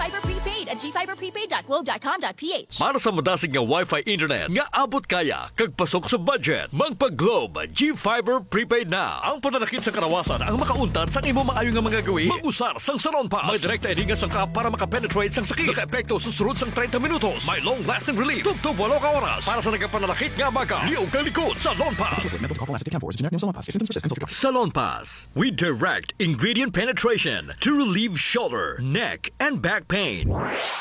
GFiber Prepaid at gfiberprepaid.globe.com.ph. Para sa madasig nga Wi-Fi internet nga abot kaya, kagpasok sa budget, magpa-Globe GFiber Prepaid na. Ang pananakit sa karawasan ang makauntat sang imo maayo nga mga gawi, mag-usar sang Salon Pass. May direkta edinga sang ka para makapenetrate sang sakit. Naka-epekto susunod sang 30 minutos. May long-lasting relief. Tugtog 8 ka oras. Para sa nagapananakit nga baka, liog kang likod. Salon Pass. Salon Pass. We direct ingredient penetration to relieve shoulder, neck, and back pain.